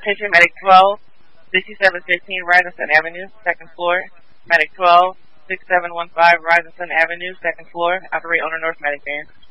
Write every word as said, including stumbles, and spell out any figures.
Attention Medic twelve, sixty-seven fifteen Risington Avenue, second floor. Medic twelve, sixty-seven fifteen Risington Avenue, second floor. Operate on the North Medic van.